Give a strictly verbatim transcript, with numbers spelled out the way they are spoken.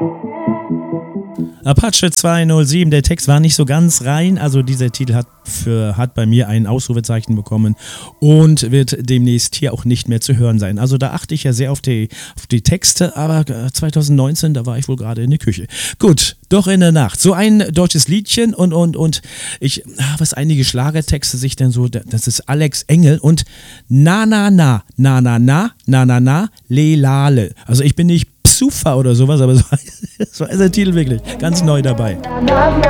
Apache zweihundertsieben, der Text war nicht so ganz rein, also dieser Titel hat, für, hat bei mir ein Ausrufezeichen bekommen und wird demnächst hier auch nicht mehr zu hören sein. Also da achte ich ja sehr auf die, auf die Texte, aber zwanzig neunzehn, da war ich wohl gerade in der Küche. Gut, doch in der Nacht. So ein deutsches Liedchen und, und, und ich, was einige Schlagertexte sich denn so, das ist Alex Engel und na, na, na, na, na, na, na, na, na, le, lale. Also ich bin nicht Psufa oder sowas, aber so, so ist der Titel wirklich ganz neu dabei.